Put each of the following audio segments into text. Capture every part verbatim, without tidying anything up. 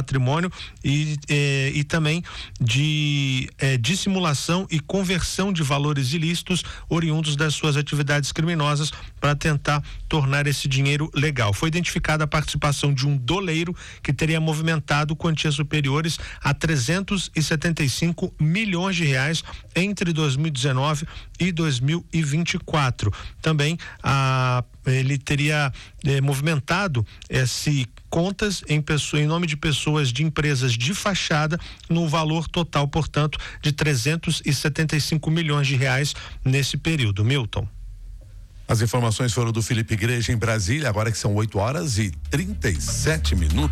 patrimônio e, eh, e também de eh, dissimulação e conversão de valores ilícitos oriundos das suas atividades criminosas para tentar tornar esse dinheiro legal. Foi identificada a participação de um doleiro que teria movimentado quantias superiores a trezentos e setenta e cinco milhões de reais entre dois mil e dezenove e dois mil e vinte e quatro. Também a, ele teria eh, movimentado esse contas em, pessoa, em nome de pessoas de empresas de fachada no valor total, portanto, de trezentos e setenta e cinco milhões de reais nesse período. Milton. As informações foram do Felipe Igreja em Brasília, agora que são oito horas e trinta e sete minutos.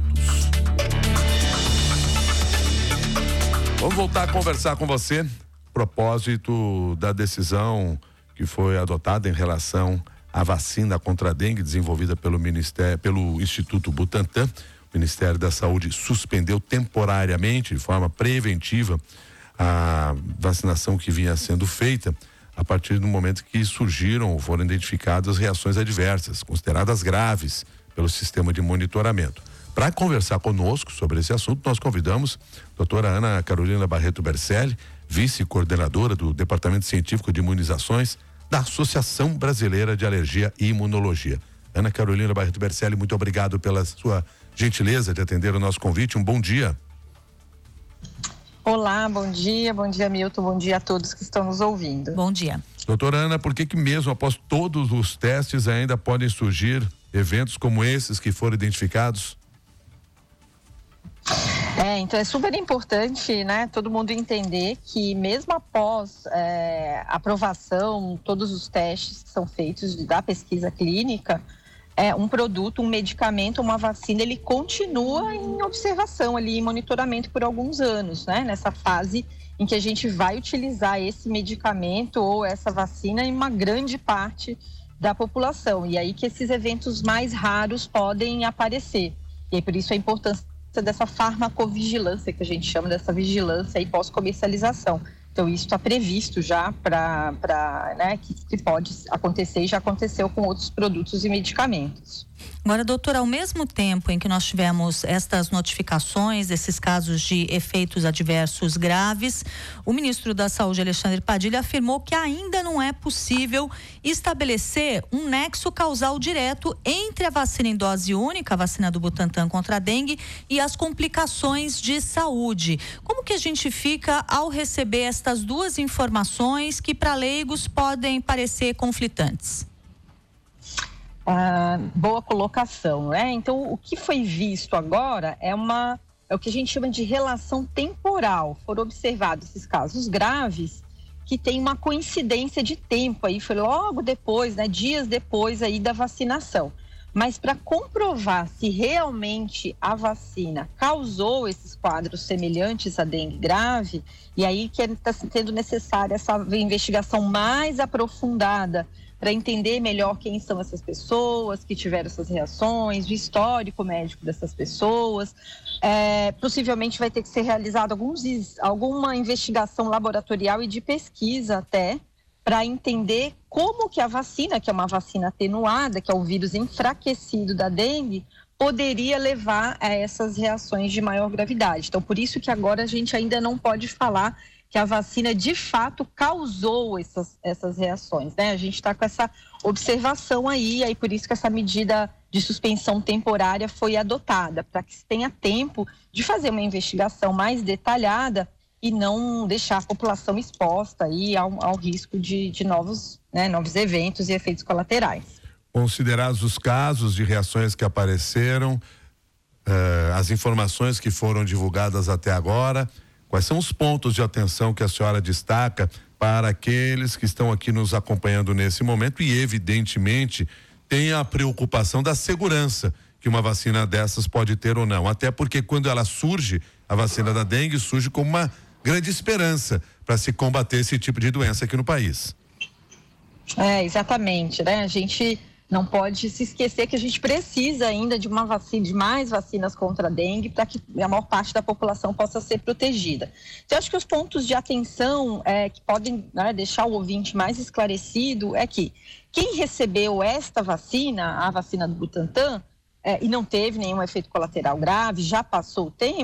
Vamos voltar a conversar com você a propósito da decisão que foi adotada em relação à vacina contra a dengue desenvolvida pelo Ministério, pelo Instituto Butantan. O Ministério da Saúde suspendeu temporariamente, de forma preventiva, a vacinação que vinha sendo feita a partir do momento que surgiram ou foram identificadas reações adversas, consideradas graves pelo sistema de monitoramento. Para conversar conosco sobre esse assunto, nós convidamos a doutora Ana Carolina Barreto Bercelli, vice-coordenadora do Departamento Científico de Imunizações da Associação Brasileira de Alergia e Imunologia. Ana Carolina Barreto Bercelli, muito obrigado pela sua gentileza de atender o nosso convite. Um bom dia. Olá, bom dia, bom dia Milton, bom dia a todos que estão nos ouvindo. Bom dia. Doutora Ana, por que que mesmo após todos os testes ainda podem surgir eventos como esses que foram identificados? É, então é super importante, né, todo mundo entender que mesmo após é, aprovação, todos os testes que são feitos da pesquisa clínica, é, um produto, um medicamento, uma vacina, ele continua em observação ali, em monitoramento por alguns anos, né, nessa fase em que a gente vai utilizar esse medicamento ou essa vacina em uma grande parte da população, e aí que esses eventos mais raros podem aparecer, e aí por isso a importância dessa farmacovigilância que a gente chama, dessa vigilância aí pós-comercialização. Então isso está previsto já para, para, né, que, que pode acontecer e já aconteceu com outros produtos e medicamentos. Agora, doutora, ao mesmo tempo em que nós tivemos estas notificações, esses casos de efeitos adversos graves, o ministro da Saúde, Alexandre Padilha, afirmou que ainda não é possível estabelecer um nexo causal direto entre a vacina em dose única, a vacina do Butantan contra a dengue, e as complicações de saúde. Como que a gente fica ao receber estas duas informações que para leigos podem parecer conflitantes? Ah, boa colocação, né? Então, o que foi visto agora é uma, é o que a gente chama de relação temporal. Foram observados esses casos graves que tem uma coincidência de tempo aí, foi logo depois, né? Dias depois aí da vacinação. Mas para comprovar se realmente a vacina causou esses quadros semelhantes à dengue grave, e aí que está sendo necessária essa investigação mais aprofundada para entender melhor quem são essas pessoas que tiveram essas reações, o histórico médico dessas pessoas. É, possivelmente vai ter que ser realizada alguns, alguma investigação laboratorial e de pesquisa até, para entender como que a vacina, que é uma vacina atenuada, que é o vírus enfraquecido da dengue, poderia levar a essas reações de maior gravidade. Então, por isso que agora a gente ainda não pode falar que a vacina de fato causou essas, essas reações, né? A gente está com essa observação aí, aí por isso que essa medida de suspensão temporária foi adotada, para que se tenha tempo de fazer uma investigação mais detalhada e não deixar a população exposta aí ao, ao risco de, de novos, né, novos eventos e efeitos colaterais. Considerados os casos de reações que apareceram, uh, as informações que foram divulgadas até agora, quais são os pontos de atenção que a senhora destaca para aqueles que estão aqui nos acompanhando nesse momento e, evidentemente, tem a preocupação da segurança que uma vacina dessas pode ter ou não, até porque quando ela surge, a vacina da dengue surge como uma grande esperança para se combater esse tipo de doença aqui no país. É, exatamente, né? A gente não pode se esquecer que a gente precisa ainda de uma vacina, de mais vacinas contra a dengue, para que a maior parte da população possa ser protegida. Então, eu acho que os pontos de atenção é, que podem, né, deixar o ouvinte mais esclarecido é que quem recebeu esta vacina, a vacina do Butantan, é, e não teve nenhum efeito colateral grave, já passou o tempo,